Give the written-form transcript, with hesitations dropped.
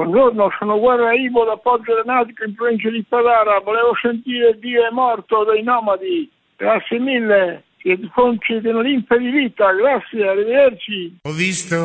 Buongiorno, sono Guerra Ivo da Poggio Renatico in provincia di Ferrara. Volevo sentire Dio è morto dei Nomadi. Grazie mille, siete fonti dell'Olimpo di vita. Grazie, arrivederci. Ho visto